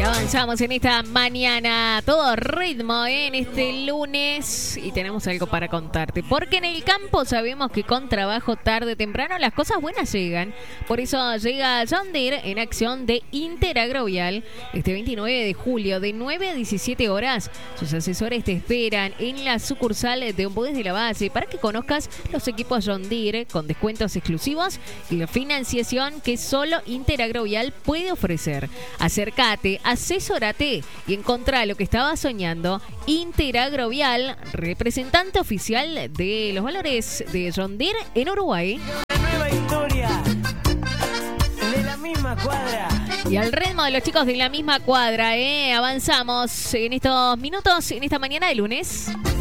Avanzamos en esta mañana, todo ritmo en este lunes y tenemos algo para contarte. Porque en el campo sabemos que con trabajo tarde o temprano las cosas buenas llegan. Por eso llega John Deere en acción de Interagrovial este 29 de julio de 9 a 17 horas. Sus asesores te esperan en la sucursal de Ombudes de la Base para que conozcas los equipos John Deere con descuentos exclusivos y la financiación que solo Interagrovial puede ofrecer. Acércate, asesórate y encontrá lo que estabas soñando. Interagrovial, representante oficial de los valores de John Deere en Uruguay. Una nueva historia de la misma cuadra. Y al ritmo de los chicos de la misma cuadra, avanzamos en estos minutos, en esta mañana de lunes.